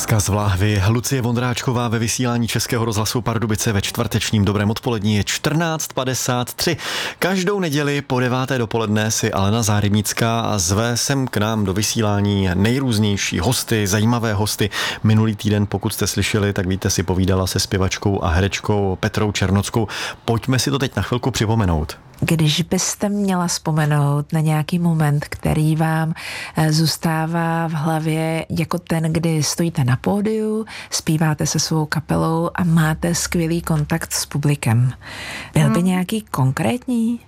Vzkaz Vláhvy. Lucie Vondráčková ve vysílání Českého rozhlasu Pardubice ve čtvrtečním dobrém odpolední je 14:53. Každou neděli po 9. dopoledne si Alena Zárybnická zve sem k nám do vysílání nejrůznější hosty, zajímavé hosty. Minulý týden, pokud jste slyšeli, tak víte, si povídala se zpěvačkou a herečkou Petrou Černockou. Pojďme si to teď na chvilku připomenout. Když byste měla vzpomenout na nějaký moment, který vám zůstává v hlavě jako ten, kdy stojíte na pódiu, zpíváte se svou kapelou a máte skvělý kontakt s publikem. Byl by nějaký konkrétní?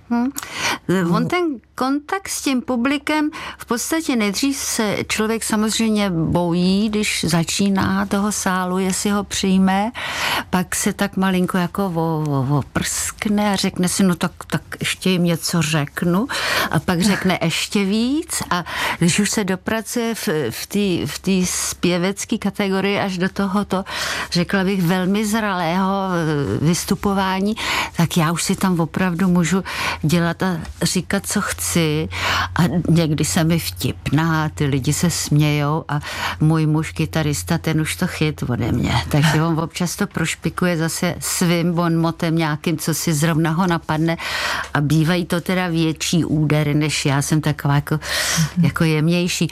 On ten kontakt s tím publikem, v podstatě nejdřív se člověk samozřejmě bojí, když začíná toho sálu, jestli ho přijme, pak se tak malinko jako oprskne a řekne si, no tak ještě jim něco řeknu a pak řekne ještě víc a když už se dopracuje v té zpěvecké kategorii až do tohoto, řekla bych, velmi zralého vystupování, tak já už si tam opravdu můžu dělat a říkat, co chci a někdy se mi vtipná, ty lidi se smějou a můj muž kytarista, ten už to chyt ode mě, takže on občas to prošpikuje zase svým bonmotem nějakým, co si zrovna ho napadne a bývají to teda větší údery, než já jsem taková jako jemnější,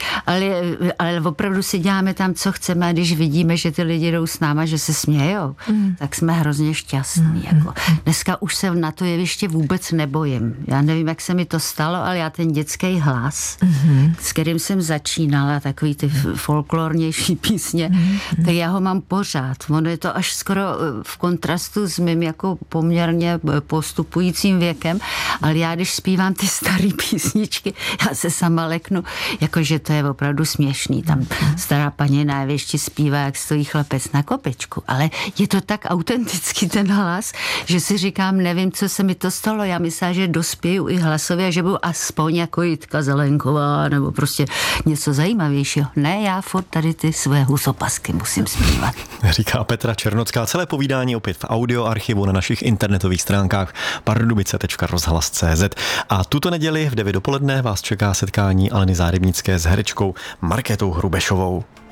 ale opravdu si děláme tam, co chceme a když vidíme, že ty lidi jdou s náma, že se smějou, tak jsme hrozně šťastní. Jako. Dneska už se na to jeviště vůbec nebojím. Já nevím, jak se mi to stalo, ale já ten dětský hlas, s kterým jsem začínala, takový ty folklornější písně, tak já ho mám pořád. Ono je to až skoro v kontrastu s mým jako poměrně postupujícím věkem, ale já, když zpívám ty staré písničky, já se sama leknu, jakože to je opravdu směšný. Tam stará paní na jevišti zpívá, jak stojí chlapec na kopečku, ale je to tak autentický ten hlas, že si říkám, nevím, co se mi to stalo. Já myslím, že dospěju i hlasově a že budu aspoň jako Jitka Zelenková nebo prostě něco zajímavějšího. Ne, já furt tady ty své husopasky musím zpívat. Říká Petra Černocká. Celé povídání opět v audioarchivu na našich internetových stránkách pardubice.rozhlas.cz. A tuto neděli v 9 dopoledne vás čeká setkání Aleny Zárybnické s herečkou Markétou Hrubešovou.